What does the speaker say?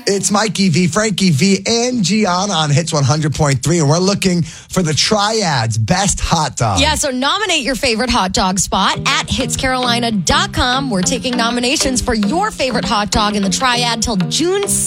It's Mikey V, Frankie V, and Gianna on Hits 100.3, and we're looking for the Triad's best hot dog. Yeah, so nominate your favorite hot dog spot at hitscarolina.com. We're taking nominations for your favorite hot dog in the Triad till June